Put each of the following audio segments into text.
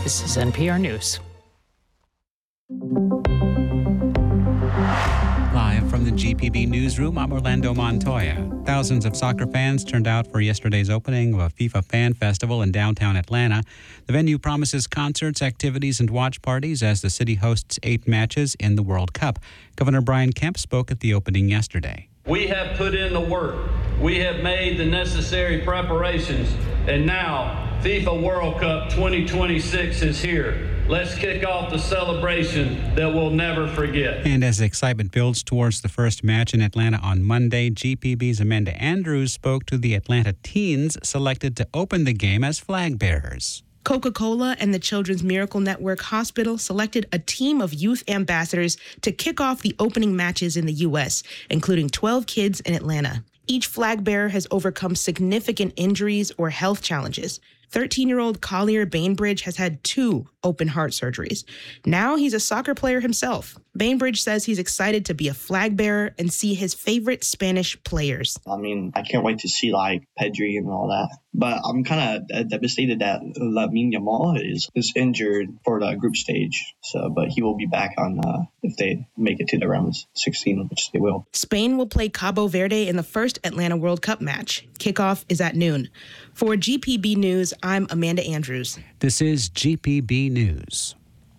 This is NPR News. Live from the GPB newsroom, I'm Orlando Montoya. Thousands of soccer fans turned out for yesterday's opening of a FIFA Fan Festival in downtown Atlanta. The venue promises concerts, activities, and watch parties as the city hosts 8 matches in the World Cup. Governor Brian Kemp spoke at the opening yesterday. We have put in the work. We have made the necessary preparations. And now, FIFA World Cup 2026 is here. Let's kick off the celebration that we'll never forget. And as excitement builds towards the first match in Atlanta on Monday, GPB's Amanda Andrews spoke to the Atlanta teens selected to open the game as flag bearers. Coca-Cola and the Children's Miracle Network Hospital selected a team of youth ambassadors to kick off the opening matches in the U.S., including 12 kids in Atlanta. Each flag bearer has overcome significant injuries or health challenges. 13-year-old Collier Bainbridge has had 2 open heart surgeries. Now he's a soccer player himself. Bainbridge says he's excited to be a flag bearer and see his favorite Spanish players. I mean, I can't wait to see like Pedri and all that. But I'm kind of devastated that Lamine Yamal is injured for the group stage. But he will be back on if they make it to the round of 16, which they will. Spain will play Cabo Verde in the first Atlanta World Cup match. Kickoff is at noon. For GPB News, I'm Amanda Andrews. This is GPB News.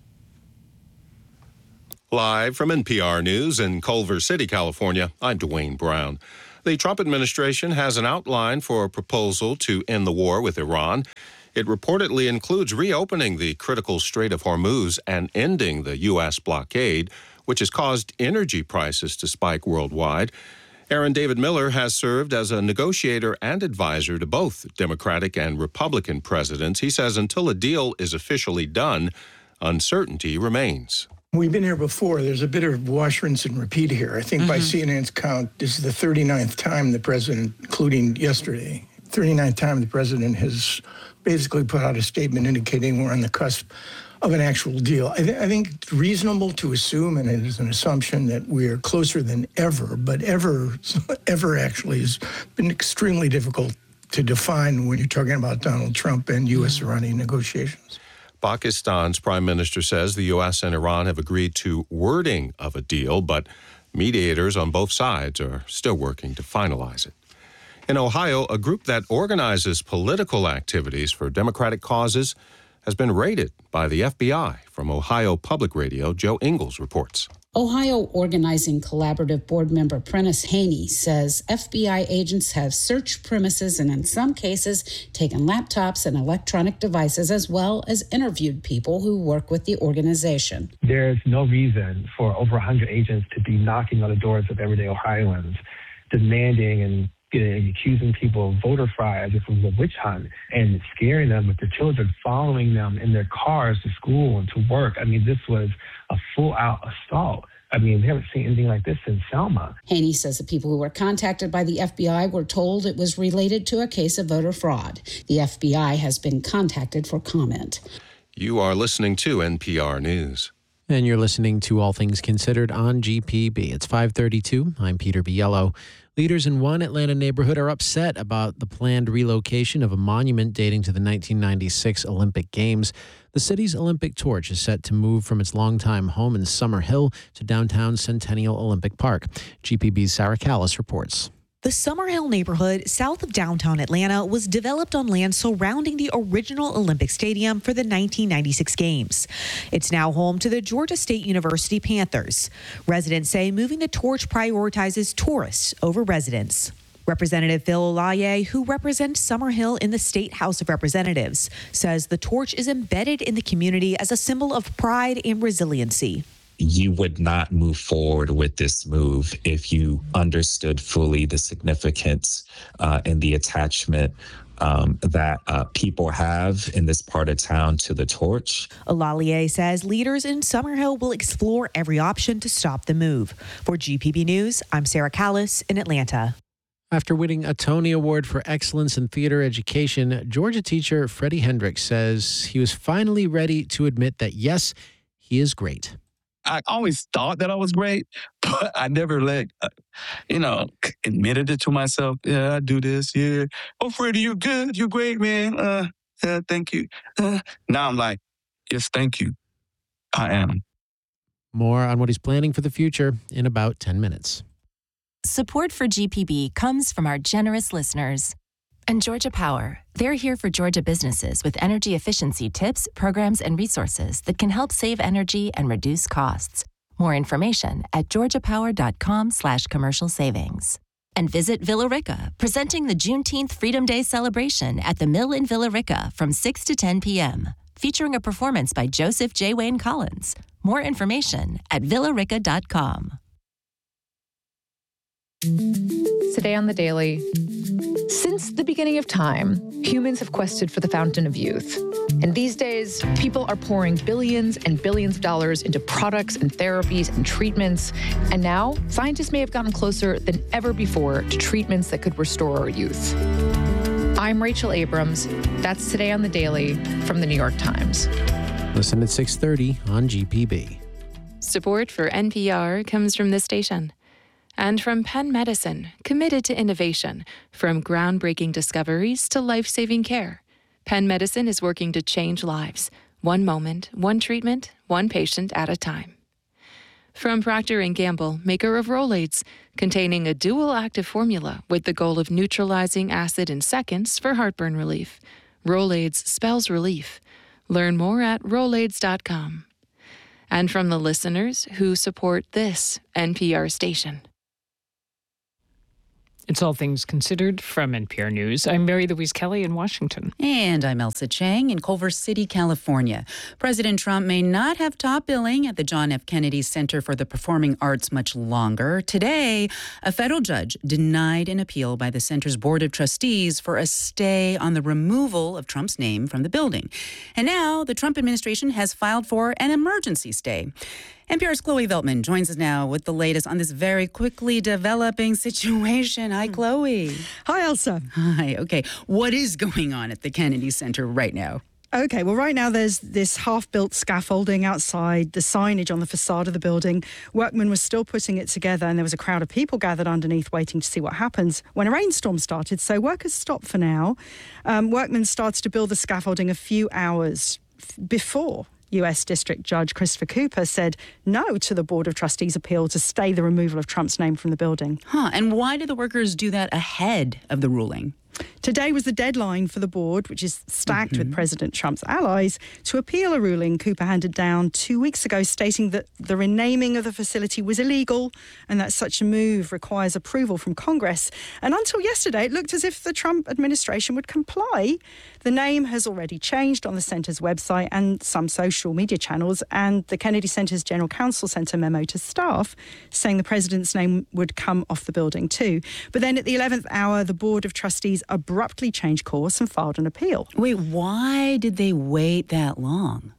Live from NPR News in Culver City, California, I'm Dwayne Brown. The Trump administration has an outline for a proposal to end the war with Iran. It reportedly includes reopening the critical Strait of Hormuz and ending the U.S. blockade, which has caused energy prices to spike worldwide. Aaron David Miller has served as a negotiator and advisor to both Democratic and Republican presidents. He says until a deal is officially done, uncertainty remains. We've been here before. There's a bit of wash, rinse, and repeat here. I think by CNN's count, this is the 39th time the president, including yesterday, 39th time the president has basically put out a statement indicating we're on the cusp of an actual deal. I think it's reasonable to assume, and it is an assumption, that we are closer than ever, but ever actually has been extremely difficult to define when you're talking about Donald Trump and U.S.-Iranian negotiations. Pakistan's prime minister says the U.S. and Iran have agreed to wording of a deal, but mediators on both sides are still working to finalize it. In Ohio, a group that organizes political activities for Democratic causes has been raided by the FBI. From Ohio Public Radio, Joe Ingles reports. Ohio Organizing Collaborative board member Prentice Haney says FBI agents have searched premises and in some cases taken laptops and electronic devices, as well as interviewed people who work with the organization. There's no reason for over 100 agents to be knocking on the doors of everyday Ohioans, demanding and accusing people of voter fraud as if it was a witch hunt, and scaring them with their children, following them in their cars to school and to work. I mean, this was a full-out assault. I mean, we haven't seen anything like this since Selma. Haney says the people who were contacted by the FBI were told it was related to a case of voter fraud. The FBI has been contacted for comment. You are listening to NPR News. And you're listening to All Things Considered on GPB. It's 5:32. I'm Peter Biello. Leaders in one Atlanta neighborhood are upset about the planned relocation of a monument dating to the 1996 Olympic Games. The city's Olympic torch is set to move from its longtime home in Summer Hill to downtown Centennial Olympic Park. GPB's Sarah Callis reports. The Summer Hill neighborhood south of downtown Atlanta was developed on land surrounding the original Olympic Stadium for the 1996 Games. It's now home to the Georgia State University Panthers. Residents say moving the torch prioritizes tourists over residents. Representative Phil Olaye, who represents Summer Hill in the State House of Representatives, says the torch is embedded in the community as a symbol of pride and resiliency. You would not move forward with this move if you understood fully the significance and the attachment that people have in this part of town to the torch. Olalier says leaders in Summer Hill will explore every option to stop the move. For GPB News, I'm Sarah Callis in Atlanta. After winning a Tony Award for Excellence in Theater Education, Georgia teacher Freddie Hendricks says he was finally ready to admit that, yes, he is great. I always thought that I was great, but I never admitted it to myself. Yeah, I do this. Yeah. Oh, Freddie, you good? You great, man. Thank you. Now I'm like, Yes, thank you. I am. More on what he's planning for the future in about 10 minutes. Support for GPB comes from our generous listeners. And Georgia Power. They're here for Georgia businesses with energy efficiency tips, programs, and resources that can help save energy and reduce costs. More information at georgiapower.com/commercial savings. And visit Villa Rica, presenting the Juneteenth Freedom Day celebration at the Mill in Villa Rica from 6 to 10 p.m., featuring a performance by Joseph J. Wayne Collins. More information at villarica.com. Today on The Daily. Since the beginning of time, humans have quested for the fountain of youth. And these days, people are pouring billions and billions of dollars into products and therapies and treatments. And now, scientists may have gotten closer than ever before to treatments that could restore our youth. I'm Rachel Abrams. That's Today on The Daily from The New York Times. Listen at 6:30 on GPB. Support for NPR comes from this station. And from Penn Medicine, committed to innovation, from groundbreaking discoveries to life-saving care. Penn Medicine is working to change lives, one moment, one treatment, one patient at a time. From Procter & Gamble, maker of Rolaids, containing a dual active formula with the goal of neutralizing acid in seconds for heartburn relief. Rolaids spells relief. Learn more at Rolaids.com. And from the listeners who support this NPR station. It's All Things Considered from NPR News. I'm Mary Louise Kelly in Washington. And I'm Elsa Chang in Culver City, California. President Trump may not have top billing at the John F. Kennedy Center for the Performing Arts much longer. Today, a federal judge denied an appeal by the center's Board of Trustees for a stay on the removal of Trump's name from the building. And now the Trump administration has filed for an emergency stay. NPR's Chloe Veltman joins us now with the latest on this very quickly developing situation. Hi, Chloe. Hi, Elsa. Hi. Okay. What is going on at the Kennedy Center right now? Okay, well, right now there's this half-built scaffolding outside, the signage on the facade of the building. Workmen were still putting it together, and there was a crowd of people gathered underneath waiting to see what happens when a rainstorm started. So workers stopped for now. Workmen started to build the scaffolding a few hours before U.S. District Judge Christopher Cooper said no to the Board of Trustees' appeal to stay the removal of Trump's name from the building. And why did the workers do that ahead of the ruling? Today was the deadline for the board, which is stacked with President Trump's allies, to appeal a ruling Cooper handed down 2 weeks ago, stating that the renaming of the facility was illegal and that such a move requires approval from Congress. And until yesterday, it looked as if the Trump administration would comply. The name has already changed on the center's website and some social media channels, and the Kennedy Center's general counsel sent a memo to staff saying the president's name would come off the building too. But then at the 11th hour, the Board of Trustees abruptly changed course and filed an appeal. Wait, why did they wait that long?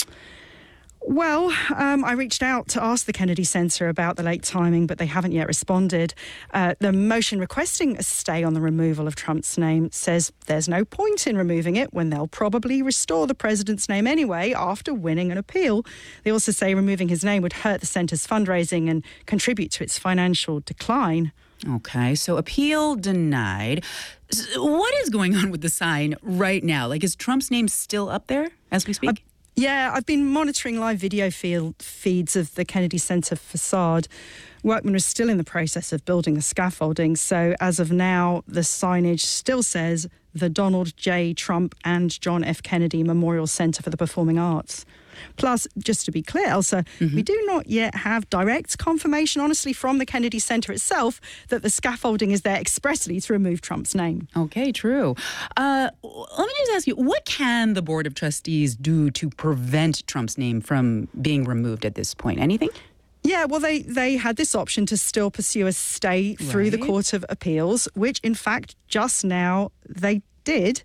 Well, I reached out to ask the Kennedy Center about the late timing, but they haven't yet responded. The motion requesting a stay on the removal of Trump's name says there's no point in removing it when they'll probably restore the president's name anyway after winning an appeal. They also say removing his name would hurt the center's fundraising and contribute to its financial decline. Okay, so appeal denied. What is going on with the sign right now? Like, is Trump's name still up there as we speak? Yeah, I've been monitoring live video feeds of the Kennedy Center facade. Workmen are still in the process of building the scaffolding. So as of now, the signage still says the Donald J. Trump and John F. Kennedy Memorial Center for the Performing Arts. Plus, just to be clear, Elsa, we do not yet have direct confirmation, honestly, from the Kennedy Center itself that the scaffolding is there expressly to remove Trump's name. Okay, true. Let me just ask you, what can the Board of Trustees do to prevent Trump's name from being removed at this point? Anything? Yeah, well, they had this option to still pursue a stay through the Court of Appeals, which, in fact, just now they did.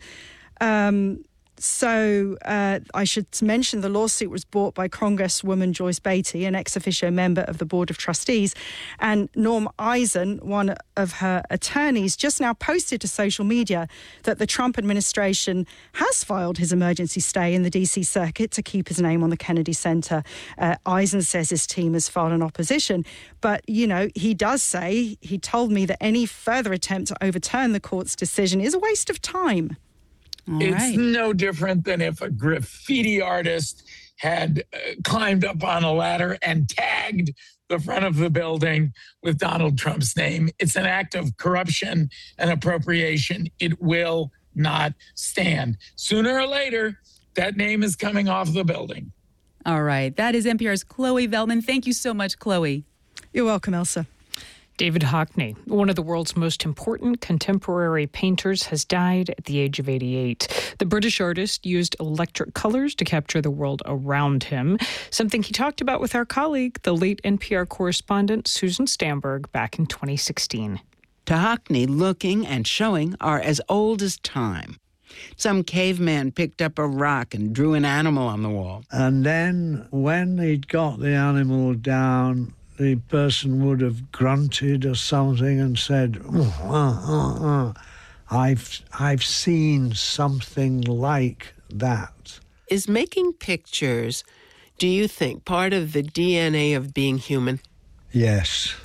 So I should mention the lawsuit was brought by Congresswoman Joyce Beatty, an ex officio member of the Board of Trustees, and Norm Eisen, one of her attorneys, just now posted to social media that the Trump administration has filed his emergency stay in the D.C. Circuit to keep his name on the Kennedy Center. Eisen says his team has filed an opposition, but, you know, he does say, he told me that any further attempt to overturn the court's decision is a waste of time. It's no different than if a graffiti artist had climbed up on a ladder and tagged the front of the building with Donald Trump's name. It's an act of corruption and appropriation. It will not stand. Sooner or later, that name is coming off the building. All right. That is NPR's Chloe Veltman. Thank you so much, Chloe. You're welcome, Elsa. David Hockney, one of the world's most important contemporary painters, has died at the age of 88. The British artist used electric colors to capture the world around him, something he talked about with our colleague, the late NPR correspondent Susan Stamberg, back in 2016. To Hockney, looking and showing are as old as time. Some caveman picked up a rock and drew an animal on the wall. And then when he'd got the animal down, the person would have grunted or something and said, I've seen something like that. Is making pictures, do you think, part of the DNA of being human? Yes.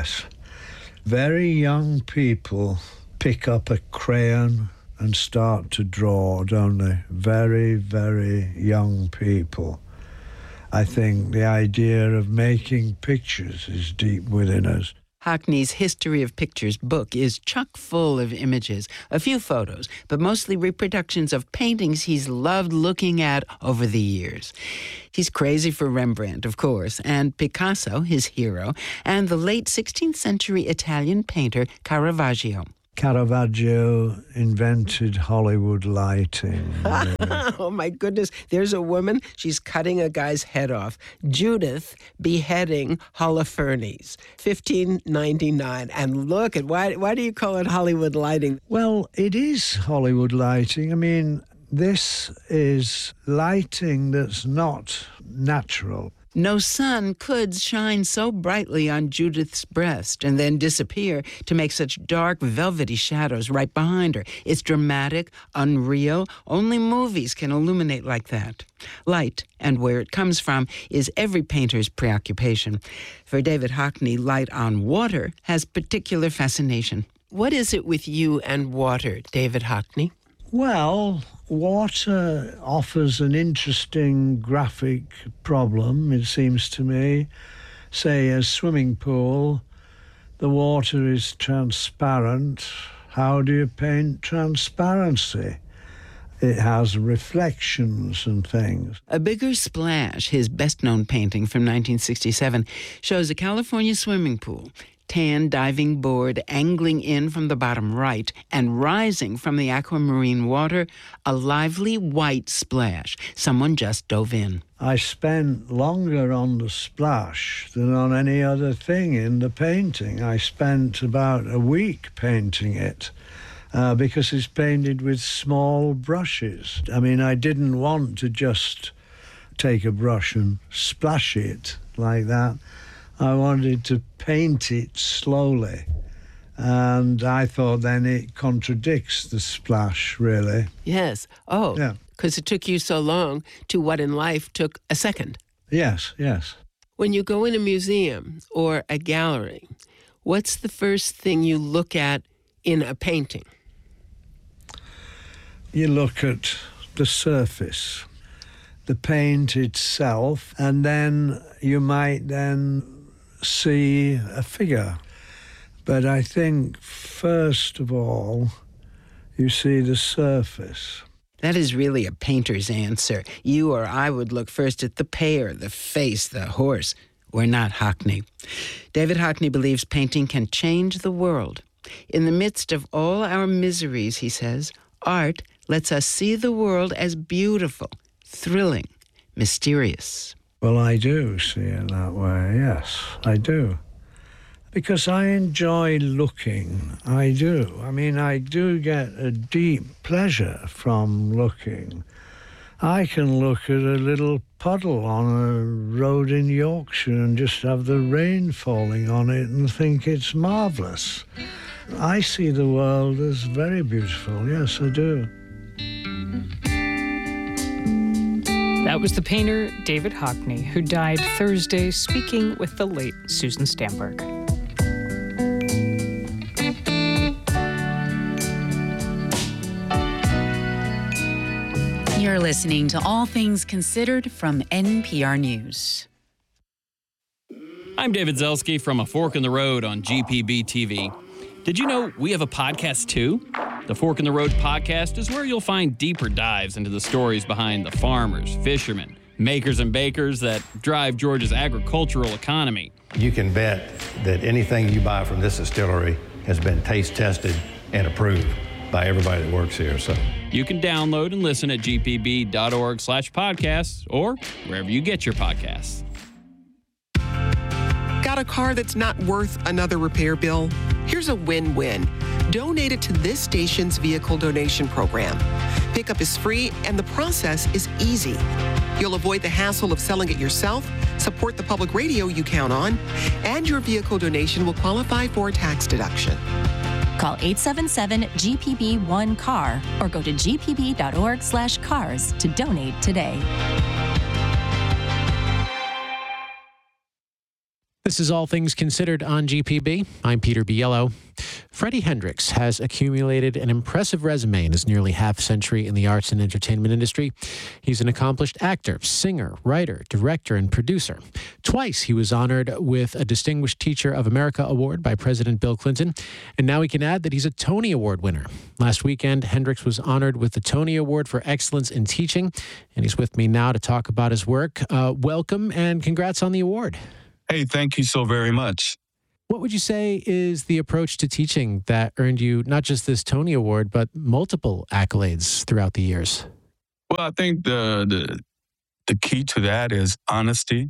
Very young people pick up a crayon and start to draw, don't they? Very, very young people. I think the idea of making pictures is deep within us. Hockney's History of Pictures book is chock full of images, a few photos, but mostly reproductions of paintings he's loved looking at over the years. He's crazy for Rembrandt, of course, and Picasso, his hero, and the late 16th century Italian painter Caravaggio. Caravaggio invented Hollywood lighting. Oh, my goodness. There's a woman. She's cutting a guy's head off. Judith beheading Holofernes, 1599. And look at, why do you call it Hollywood lighting? Well, it is Hollywood lighting. I mean, this is lighting that's not natural. No sun could shine so brightly on Judith's breast and then disappear to make such dark, velvety shadows right behind her. It's dramatic, unreal. Only movies can illuminate like that. Light, and where it comes from, is every painter's preoccupation. For David Hockney, light on water has particular fascination. What is it with you and water, David Hockney? Well, water offers an interesting graphic problem, it seems to me. Say, a swimming pool, the water is transparent. How do you paint transparency? It has reflections and things. A Bigger Splash, his best-known painting from 1967, shows a California swimming pool. Tan diving board angling in from the bottom right and rising from the aquamarine water, a lively white splash. Someone just dove in. I spent longer on the splash than on any other thing in the painting. I spent about a week painting it because it's painted with small brushes. I mean, I didn't want to just take a brush and splash it like that. I wanted to paint it slowly, and I thought then it contradicts the splash, really. Yes. Oh, yeah. Because it took you so long to what in life took a second. Yes. When you go in a museum or a gallery, what's the first thing you look at in a painting? You look at the surface, the paint itself, and then you might then see a figure. But I think, first of all, you see the surface. That is really a painter's answer. You or I would look first at the pear, the face, the horse. We're not Hockney. David Hockney believes painting can change the world. In the midst of all our miseries, he says, art lets us see the world as beautiful, thrilling, mysterious. Well, I do see it that way, yes, I do. Because I enjoy looking, I do. I mean, I do get a deep pleasure from looking. I can look at a little puddle on a road in Yorkshire and just have the rain falling on it and think it's marvellous. I see the world as very beautiful, yes, I do. That was the painter David Hockney, who died Thursday, speaking with the late Susan Stamberg. You're listening to All Things Considered from NPR News. I'm David Zelski from A Fork in the Road on GPB TV. Did you know we have a podcast too? The Fork in the Road podcast is where you'll find deeper dives into the stories behind the farmers, fishermen, makers and bakers that drive Georgia's agricultural economy. You can bet that anything you buy from this distillery has been taste tested and approved by everybody that works here. So you can download and listen at gpb.org/podcasts or wherever you get your podcasts. Got a car that's not worth another repair bill? Here's a win-win. Donate it to this station's vehicle donation program. Pickup is free and the process is easy. You'll avoid the hassle of selling it yourself, support the public radio you count on, and your vehicle donation will qualify for a tax deduction. Call 877-GPB-1-CAR or go to gpb.org/cars to donate today. This is All Things Considered on GPB. I'm Peter Biello. Freddie Hendrix has accumulated an impressive resume in his nearly half-century in the arts and entertainment industry. He's an accomplished actor, singer, writer, director, and producer. Twice he was honored with a Distinguished Teacher of America Award by President Bill Clinton, and now we can add that he's a Tony Award winner. Last weekend, Hendrix was honored with the Tony Award for Excellence in Teaching, and he's with me now to talk about his work. Welcome and congrats on the award. Hey, thank you so very much. What would you say is the approach to teaching that earned you not just this Tony Award, but multiple accolades throughout the years? Well, I think the key to that is honesty,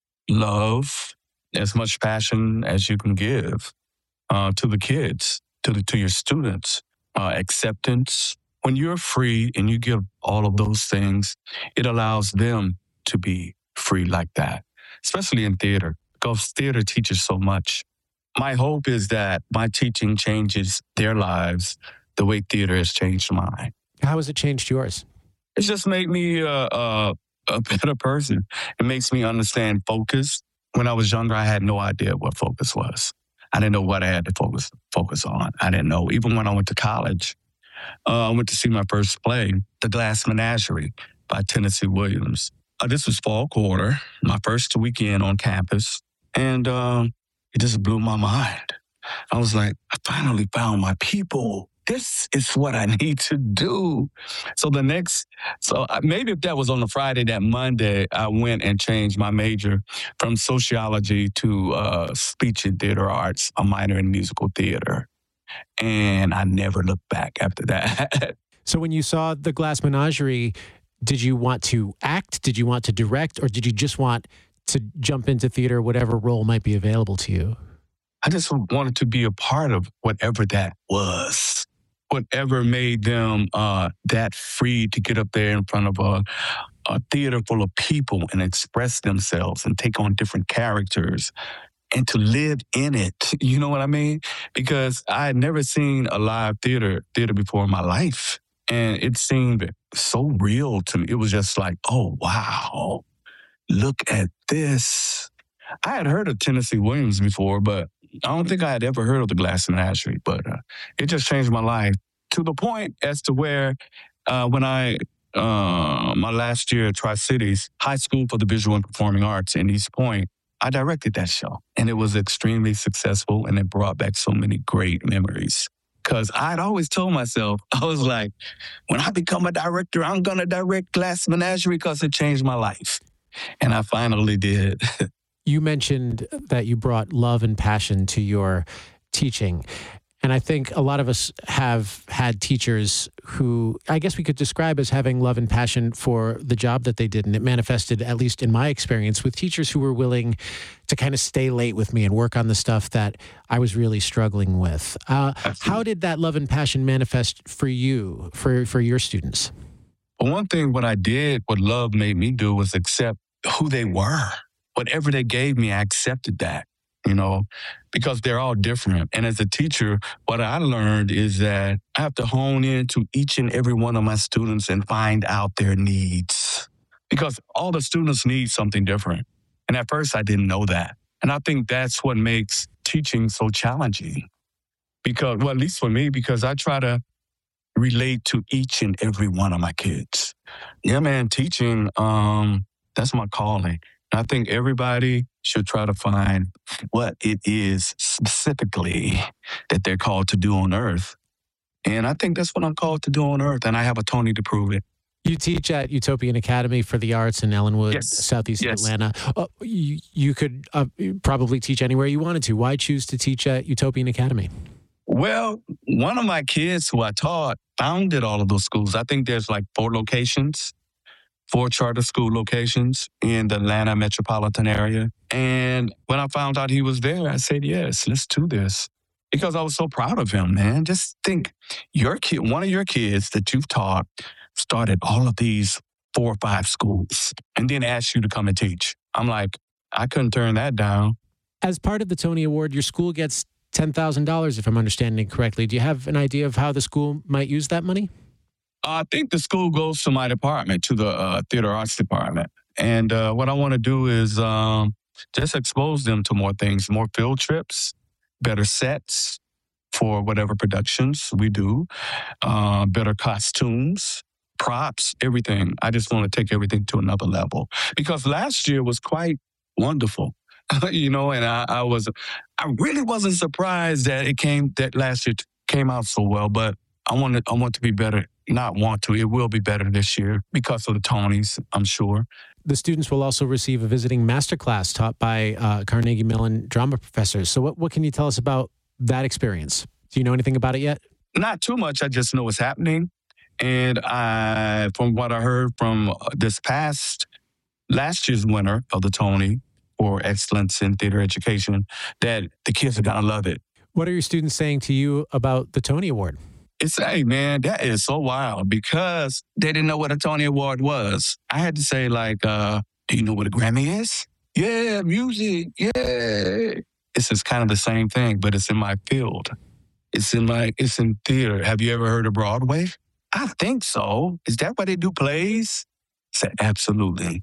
love, as much passion as you can give to the kids, to your students, acceptance. When you're free and you give all of those things, it allows them to be free like that, especially in theater, because theater teaches so much. My hope is that my teaching changes their lives the way theater has changed mine. How has it changed yours? It's just made me a better person. It makes me understand focus. When I was younger, I had no idea what focus was. I didn't know what I had to focus on. I didn't know. Even when I went to college, I went to see my first play, The Glass Menagerie by Tennessee Williams. This was fall quarter, my first weekend on campus, and it just blew my mind. I was like, I finally found my people. This is what I need to do. So maybe if that was on a Friday, that Monday, I went and changed my major from sociology to speech and theater arts, a minor in musical theater. And I never looked back after that. So when you saw The Glass Menagerie, did you want to act? Did you want to direct? Or did you just want to jump into theater, whatever role might be available to you? I just wanted to be a part of whatever that was, whatever made them that free to get up there in front of a theater full of people and express themselves and take on different characters and to live in it. You know what I mean? Because I had never seen a live theater before in my life. And it seemed so real to me. It was just like, oh, wow, look at this. I had heard of Tennessee Williams before, but I don't think I had ever heard of The Glass Menagerie. But it just changed my life to the point as to where when my last year at Tri-Cities, High School for the Visual and Performing Arts in East Point, I directed that show. And it was extremely successful, and it brought back so many great memories. Because I'd always told myself, I was like, when I become a director, I'm going to direct Glass Menagerie because it changed my life. And I finally did. You mentioned that you brought love and passion to your teaching. And I think a lot of us have had teachers who I guess we could describe as having love and passion for the job that they did. And it manifested, at least in my experience, with teachers who were willing to kind of stay late with me and work on the stuff that I was really struggling with. How did that love and passion manifest for you, for your students? Well, one thing what love made me do was accept who they were. Whatever they gave me, I accepted that. Because they're all different. And as a teacher, what I learned is that I have to hone into each and every one of my students and find out their needs. Because all the students need something different. And at first, I didn't know that. And I think that's what makes teaching so challenging. Because, well, at least for me, because I try to relate to each and every one of my kids. Yeah, man, teaching, that's my calling. I think everybody should try to find what it is specifically that they're called to do on earth. And I think that's what I'm called to do on earth, and I have a Tony to prove it. You teach at Utopian Academy for the Arts in Ellenwood, southeast of Atlanta. You could probably teach anywhere you wanted to. Why choose to teach at Utopian Academy? Well, one of my kids who I taught founded all of those schools. I think there's like 4 charter school locations in the Atlanta metropolitan area. And when I found out he was there, I said, yes, let's do this. Because I was so proud of him, man. Just think, your kid, one of your kids that you've taught started all of these 4 or 5 schools and then asked you to come and teach. I'm like, I couldn't turn that down. As part of the Tony Award, your school gets $10,000, if I'm understanding correctly. Do you have an idea of how the school might use that money? I think the school goes to my department, to the theater arts department. And what I want to do is just expose them to more things, more field trips, better sets for whatever productions we do, better costumes, props, everything. I just want to take everything to another level. Because last year was quite wonderful, and I really wasn't surprised that last year came out so well, but I want to be better. It will be better this year because of the Tonys, I'm sure. The students will also receive a visiting masterclass taught by Carnegie Mellon drama professors. So what can you tell us about that experience? Do you know anything about it yet? Not too much. I just know it's happening. And from what I heard from last year's winner of the Tony for Excellence in Theater Education, that the kids are going to love it. What are your students saying to you about the Tony Award? Hey, man, that is so wild because they didn't know what a Tony Award was. I had to say, like, do you know what a Grammy is? Yeah, music, yeah. It's just kind of the same thing, but it's in my field. It's in theater. Have you ever heard of Broadway? I think so. Is that why they do plays? I said, absolutely.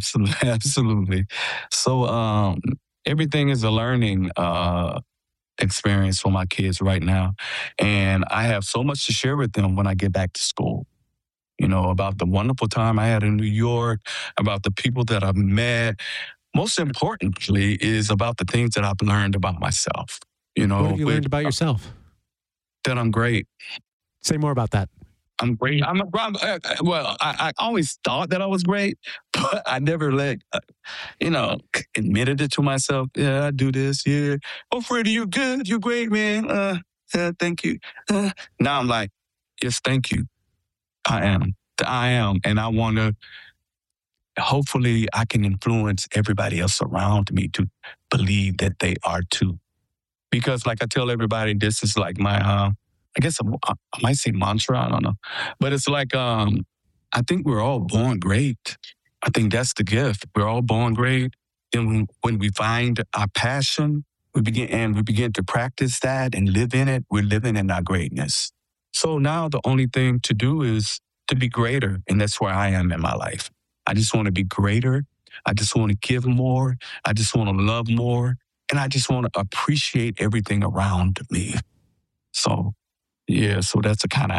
So everything is a learning experience for my kids right now. And I have so much to share with them when I get back to school. About the wonderful time I had in New York, about the people that I've met. Most importantly is about the things that I've learned about myself. What have you learned about yourself? That I'm great. Say more about that. I'm great. I always thought that I was great, but I never admitted it to myself. Yeah, I do this. Yeah. Oh, Freddie, you good. You great, man. Thank you. Now I'm like, yes, thank you. I am. And I want to, hopefully I can influence everybody else around me to believe that they are too. Because like I tell everybody, this is like my, I guess I might say mantra, I don't know. But it's like, I think we're all born great. I think that's the gift. We're all born great. And when we find our passion, we begin to practice that and live in it, we're living in our greatness. So now the only thing to do is to be greater. And that's where I am in my life. I just want to be greater. I just want to give more. I just want to love more. And I just want to appreciate everything around me. So, yeah, so that's the kind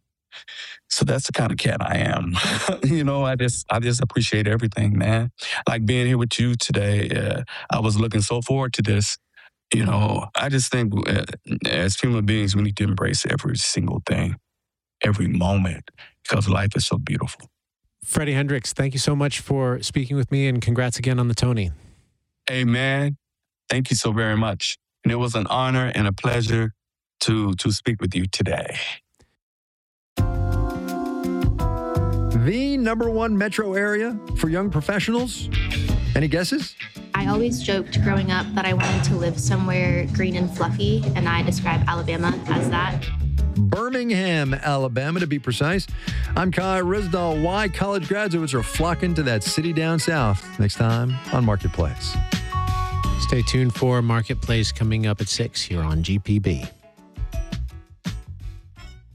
of cat I am. I just appreciate everything, man. Like being here with you today, I was looking so forward to this. I just think as human beings, we need to embrace every single thing, every moment, because life is so beautiful. Freddie Hendrix, thank you so much for speaking with me, and congrats again on the Tony. Hey, man, thank you so very much. And it was an honor and a pleasure to speak with you today. The #1 metro area for young professionals? Any guesses? I always joked growing up that I wanted to live somewhere green and fluffy, and I describe Alabama as that. Birmingham, Alabama, to be precise. I'm Kai Rizdal. Why college graduates are flocking to that city down south. Next time on Marketplace. Stay tuned for Marketplace coming up at 6 here on GPB.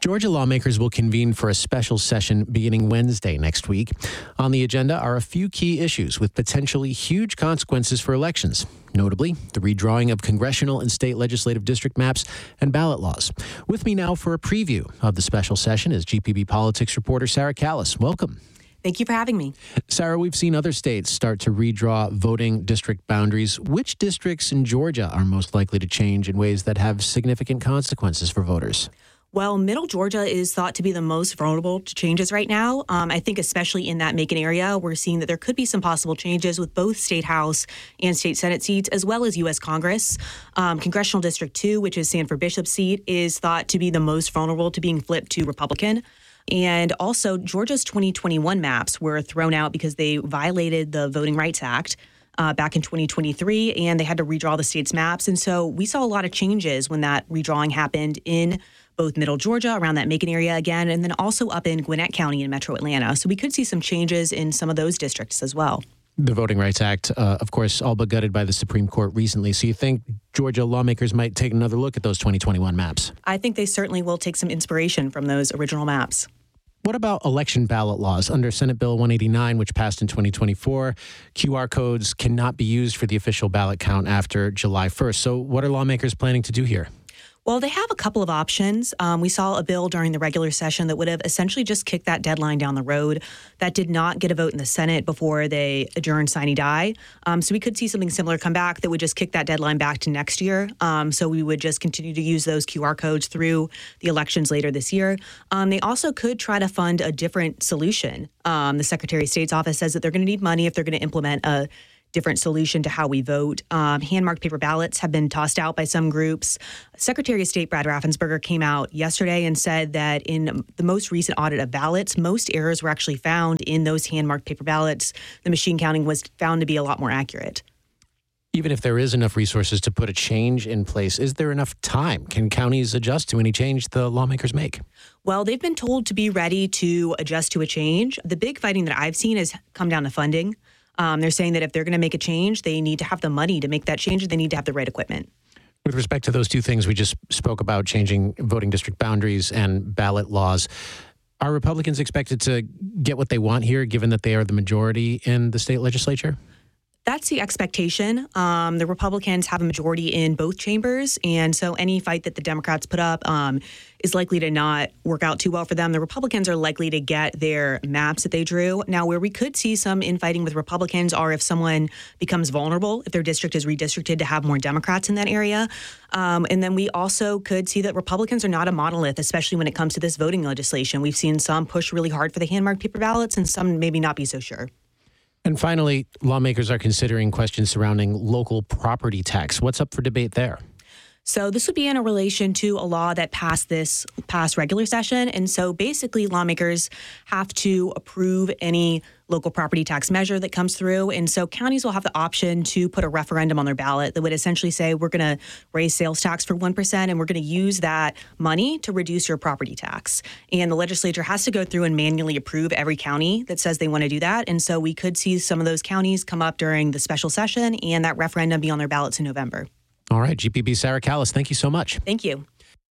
Georgia lawmakers will convene for a special session beginning Wednesday next week. On the agenda are a few key issues with potentially huge consequences for elections, notably the redrawing of congressional and state legislative district maps and ballot laws. With me now for a preview of the special session is GPB politics reporter Sarah Callis. Welcome. Thank you for having me. Sarah, we've seen other states start to redraw voting district boundaries. Which districts in Georgia are most likely to change in ways that have significant consequences for voters? Well, Middle Georgia is thought to be the most vulnerable to changes right now. I think especially in that Macon area, we're seeing that there could be some possible changes with both state House and state Senate seats, as well as U.S. Congress. Congressional District 2, which is Sanford Bishop's seat, is thought to be the most vulnerable to being flipped to Republican. And also, Georgia's 2021 maps were thrown out because they violated the Voting Rights Act back in 2023, and they had to redraw the state's maps. And so we saw a lot of changes when that redrawing happened in both Middle Georgia, around that Macon area again, and then also up in Gwinnett County in Metro Atlanta. So we could see some changes in some of those districts as well. The Voting Rights Act, of course, all but gutted by the Supreme Court recently. So you think Georgia lawmakers might take another look at those 2021 maps? I think they certainly will take some inspiration from those original maps. What about election ballot laws? Under Senate Bill 189, which passed in 2024, QR codes cannot be used for the official ballot count after July 1st. So what are lawmakers planning to do here? Well, they have a couple of options. We saw a bill during the regular session that would have essentially just kicked that deadline down the road. That did not get a vote in the Senate before they adjourned sine die. So we could see something similar come back that would just kick that deadline back to next year. So we would just continue to use those QR codes through the elections later this year. They also could try to fund a different solution. The Secretary of State's office says that they're going to need money if they're going to implement a different solution to how we vote. Hand-marked paper ballots have been tossed out by some groups. Secretary of State Brad Raffensperger came out yesterday and said that in the most recent audit of ballots, most errors were actually found in those hand-marked paper ballots. The machine counting was found to be a lot more accurate. Even if there is enough resources to put a change in place, is there enough time? Can counties adjust to any change the lawmakers make? Well, they've been told to be ready to adjust to a change. The big fighting that I've seen has come down to funding. They're saying that if they're going to make a change, they need to have the money to make that change. They need to have the right equipment. With respect to those two things we just spoke about, changing voting district boundaries and ballot laws, are Republicans expected to get what they want here, given that they are the majority in the state legislature? That's the expectation. The Republicans have a majority in both chambers, and so any fight that the Democrats put up is likely to not work out too well for them. The Republicans are likely to get their maps that they drew. Now, where we could see some infighting with Republicans are if someone becomes vulnerable, if their district is redistricted to have more Democrats in that area. And then we also could see that Republicans are not a monolith, especially when it comes to this voting legislation. We've seen some push really hard for the hand-marked paper ballots and some maybe not be so sure. And finally, lawmakers are considering questions surrounding local property tax. What's up for debate there? So this would be in relation to a law that passed regular session. And so basically lawmakers have to approve any local property tax measure that comes through. And so counties will have the option to put a referendum on their ballot that would essentially say, we're going to raise sales tax for 1% and we're going to use that money to reduce your property tax. And the legislature has to go through and manually approve every county that says they want to do that. And so we could see some of those counties come up during the special session and that referendum be on their ballots in November. All right, GPB Sarah Callis, thank you so much. Thank you.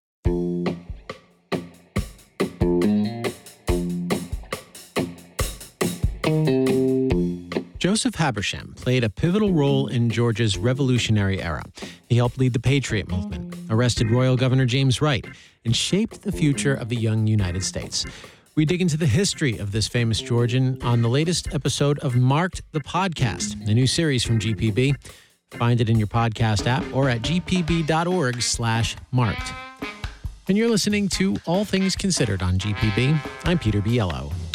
Joseph Habersham played a pivotal role in Georgia's Revolutionary era. He helped lead the Patriot movement, arrested Royal Governor James Wright, and shaped the future of the young United States. We dig into the history of this famous Georgian on the latest episode of Marked the Podcast, a new series from GPB. Find it in your podcast app or at gpb.org/marked. And you're listening to All Things Considered on GPB. I'm Peter Biello.